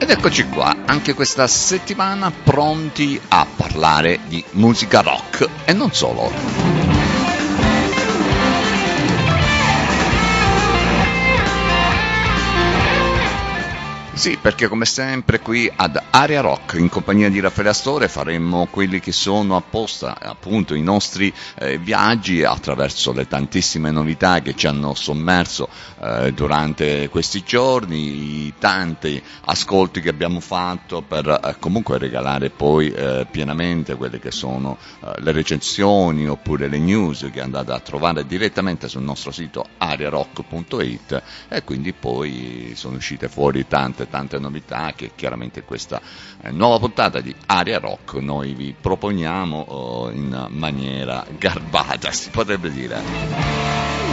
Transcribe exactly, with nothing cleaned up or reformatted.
Ed eccoci qua, anche questa settimana pronti a parlare di musica rock e non solo. Sì, perché come sempre qui ad Area Rock, in compagnia di Raffaele Astore, faremo quelli che sono apposta appunto i nostri eh, viaggi attraverso le tantissime novità che ci hanno sommerso eh, durante questi giorni, i tanti ascolti che abbiamo fatto per eh, comunque regalare poi eh, pienamente quelle che sono eh, le recensioni oppure le news che andate a trovare direttamente sul nostro sito ariarock punto it, e quindi poi sono uscite fuori tante tante novità che chiaramente in questa eh, nuova puntata di Area Rock noi vi proponiamo oh, in maniera garbata, si potrebbe dire.